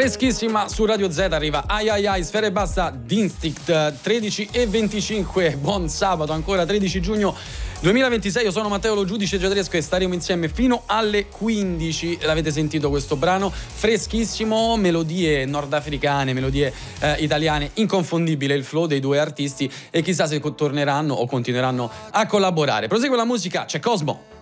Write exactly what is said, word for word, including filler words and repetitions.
Freschissima su Radio Z arriva Ai Ai Ai, Sfera Ebbasta, Dinstinct, tredici e venticinque. Buon sabato, ancora tredici giugno duemilaventisei. Io sono Matteo Lo Giudice Giadresco e staremo insieme fino alle quindici. L'avete sentito questo brano freschissimo, melodie nordafricane, melodie eh, italiane, inconfondibile il flow dei due artisti e chissà se torneranno o continueranno a collaborare. Prosegue la musica, c'è Cosmo.